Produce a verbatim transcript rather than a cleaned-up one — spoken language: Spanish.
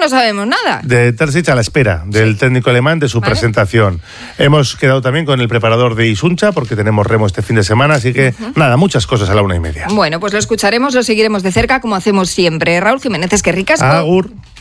no sabemos nada. De Terzic a la espera del sí. técnico alemán, de su ¿Vale? presentación. Hemos quedado también con el preparador de Isuncha, porque tenemos remo este fin de semana, así que uh-huh. nada, muchas cosas a la una y media. Bueno, pues lo escucharemos, lo seguiremos de cerca, como hacemos siempre. Raúl Jiménez, es que ricasco. Agur.